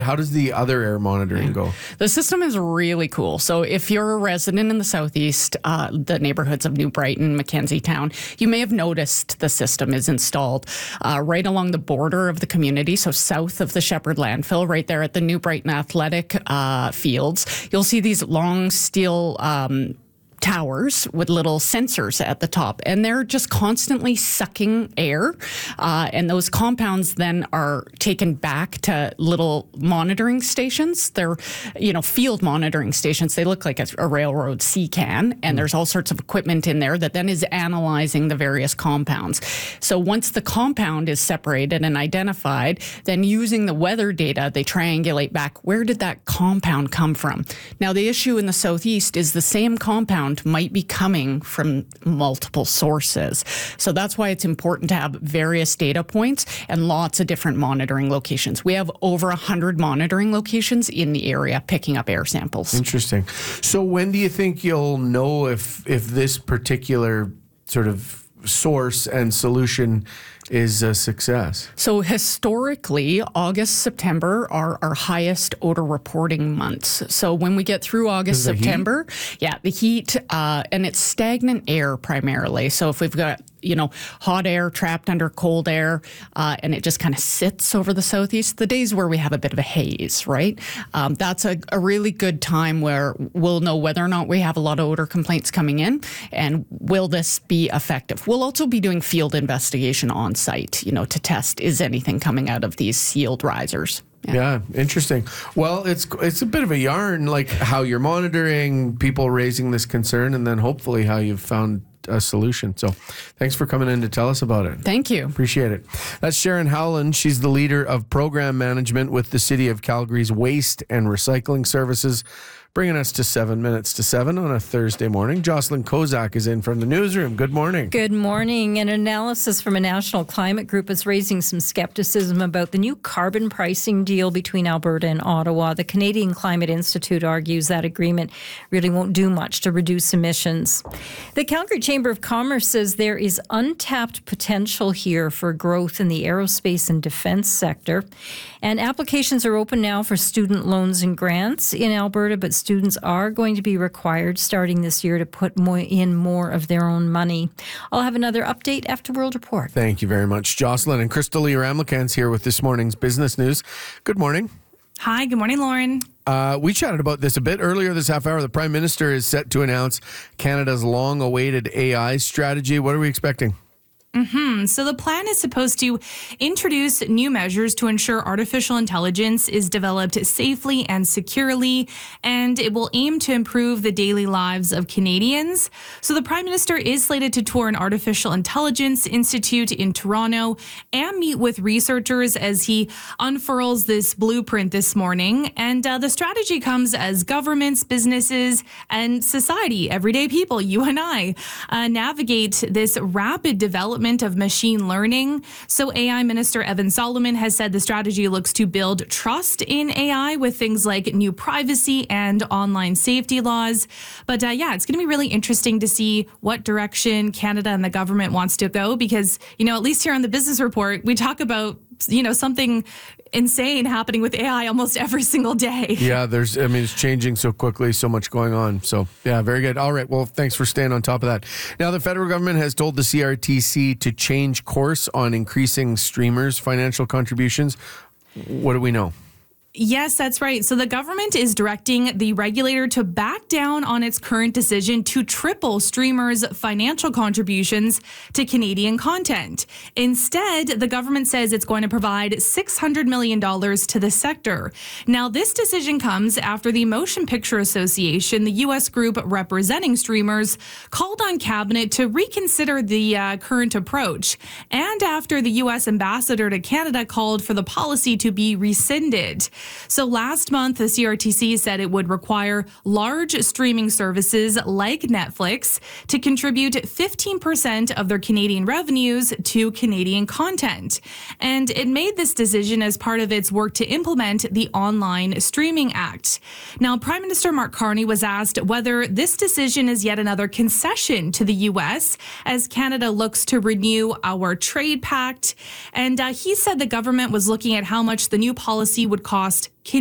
How does the other air monitoring go? The system is really cool. So if you're a resident in the southeast, the neighborhoods of New Brighton, Mackenzie Town, you may have noticed the system is installed right along the border of the community. So south of the Shepherd landfill, right there at the New Brighton Athletic fields, you'll see these long steel towers with little sensors at the top, and they're just constantly sucking air, and those compounds then are taken back to little monitoring stations. They're, field monitoring stations. They look like a railroad C-can, and there's all sorts of equipment in there that then is analyzing the various compounds. So once the compound is separated and identified, then using the weather data, they triangulate back, where did that compound come from? Now, the issue in the southeast is the same compound might be coming from multiple sources. So that's why it's important to have various data points and lots of different monitoring locations. We have over 100 monitoring locations in the area picking up air samples. Interesting. So when do you think you'll know if this particular sort of source and solution is a success? So historically, August, September are our highest odor reporting months. So when we get through August, September, the heat, and it's stagnant air primarily. So if we've got hot air trapped under cold air, and it just kind of sits over the southeast, the days where we have a bit of a haze, right? That's a really good time where we'll know whether or not we have a lot of odor complaints coming in, and will this be effective? We'll also be doing field investigation on site, to test, is anything coming out of these sealed risers? Yeah, interesting. Well, it's a bit of a yarn, like how you're monitoring, people raising this concern, and then hopefully how you've found a solution. So thanks for coming in to tell us about it. Thank you. Appreciate it. That's Sharon Howland. She's the leader of program management with the City of Calgary's Waste and Recycling Services, bringing us to 7 minutes to 7 on a Thursday morning. Jocelyn Kozak is in from the newsroom. Good morning. Good morning. An analysis from a national climate group is raising some skepticism about the new carbon pricing deal between Alberta and Ottawa. The Canadian Climate Institute argues that agreement really won't do much to reduce emissions. The Calgary Chamber of Commerce says there is untapped potential here for growth in the aerospace and defense sector. And applications are open now for student loans and grants in Alberta, but students are going to be required starting this year to put more of their own money. I'll have another update after World Report. Thank you very much, Jocelyn. And Crystal Lee Ramlickan's here with this morning's business news. Good morning. Hi, good morning, Lauren. We chatted about this a bit earlier this half hour. The Prime Minister is set to announce Canada's long-awaited AI strategy. What are we expecting? So the plan is supposed to introduce new measures to ensure artificial intelligence is developed safely and securely, and it will aim to improve the daily lives of Canadians. So the Prime Minister is slated to tour an artificial intelligence institute in Toronto and meet with researchers as he unfurls this blueprint this morning. And the strategy comes as governments, businesses, and society, everyday people, you and I, navigate this rapid development of machine learning. So AI Minister Evan Solomon has said the strategy looks to build trust in AI with things like new privacy and online safety laws. But it's going to be really interesting to see what direction Canada and the government wants to go, because, at least here on the Business Report, we talk about something insane happening with AI almost every single day. Yeah, it's changing so quickly, so much going on. So, yeah, very good. All right, well, thanks for staying on top of that. Now, the federal government has told the CRTC to change course on increasing streamers' financial contributions. What do we know? Yes, that's right. So the government is directing the regulator to back down on its current decision to triple streamers' financial contributions to Canadian content. Instead, the government says it's going to provide $600 million to the sector. Now, this decision comes after the Motion Picture Association, the U.S. group representing streamers, called on Cabinet to reconsider the current approach, and after the U.S. ambassador to Canada called for the policy to be rescinded. So last month, the CRTC said it would require large streaming services like Netflix to contribute 15% of their Canadian revenues to Canadian content. And it made this decision as part of its work to implement the Online Streaming Act. Now, Prime Minister Mark Carney was asked whether this decision is yet another concession to the U.S. as Canada looks to renew our trade pact. And he said the government was looking at how much the new policy would cost cost